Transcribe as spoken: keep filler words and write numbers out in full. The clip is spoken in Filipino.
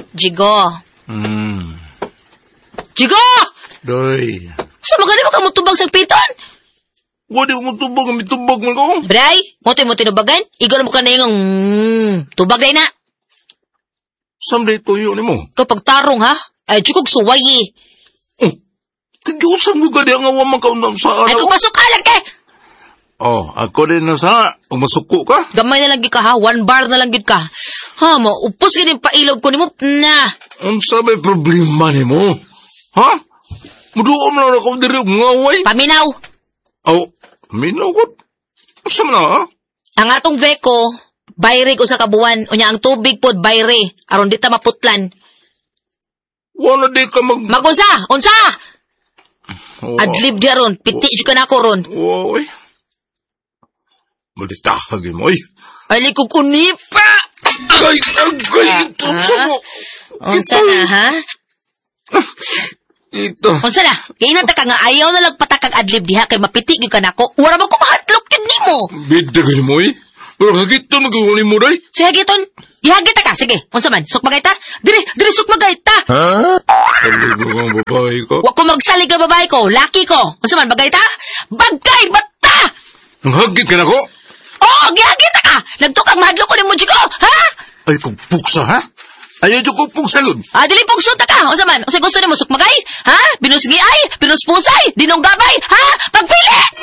Jigo. Hmm. Jigo! Day. Sa magani mo ka mo tubag sa piton? Wadi mo tubag, may tubag man ko. Bray, mo mo tinubagan? Igor mo ka na yung mm, tubag day na. Samday tuyo ni mo. Kapag tarong ha, ay jukog suway eh. Oh, kagyusan mo gadi ang awa man kaunang sa Ay araw. kung pasok ka lang eh. Oh, ako din na sa, umasuko ka. Gamay na lang gid ka ha, one bar na lang gid ka. Ha, mo, upos ka din pailaw ko ni mo, na. Ang sabay problema ni mo. Ha? Muduom na ako diri ngaway. Paminaw. Oh, minaw ko. Asa man na, ha? Ang atong veko, bayre ko sa kabuwan, unya ang tubig pod bayre, aron di ta maputlan. Wala di ka mag... Magunsa, unsa? Oh, Adlib di aron, piti jud ka na ako ron. wow, eh. Malitahagin mo, eh. Ali ko kunipa. Agay, agay, ito, Ah, sa mo. Unsa na ha? Ito. Unsa na? Kailan ta ka nga ayaw na lang patakag adlib diha kay mapiti gyud ka nako. Wala ba ko mahatlok yun nimo? Bida ka mo, eh. Pero hagit to, magkakuli mo, day. So hagiton, ihagit ta ka. Sige, unsa man? Sukmagay ta? Diri, diri sukmagay ta. Sabi ko kang babae ka. Wa ko magsalig ka babae ko, laki ko. Unsa man bagay ta? Bagay bata. Ang hagit ka na ko? Oh, gihagit ta ka. Nagtukang mahadlok ko nimo jiko, ha? Ay, kung puksa, ha? Ayaw dyan kung puksa yun. Ah, dili pugso ta ka. Unsa man? Unsa gusto nimo sukmagay? Ha? Binusgi ay, pinuspusay, dinong gabay, ha? Pagpili.